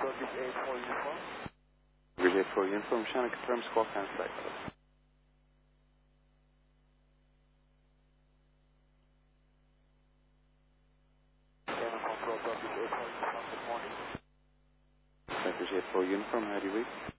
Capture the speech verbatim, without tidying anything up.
Bridge eight four uniform. Bridge eight four uniform, trying to confirm squawk on site. Seven control Bridge eight four uniform, good morning. Bridge eight four uniform, how do you read?